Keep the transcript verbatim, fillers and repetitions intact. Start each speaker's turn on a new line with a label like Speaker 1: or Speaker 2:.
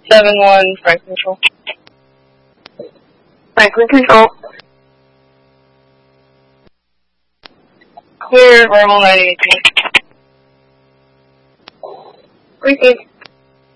Speaker 1: seven one, Franklin Control.
Speaker 2: Franklin Control.
Speaker 1: Clear, verbal ninety-eight.
Speaker 2: Received.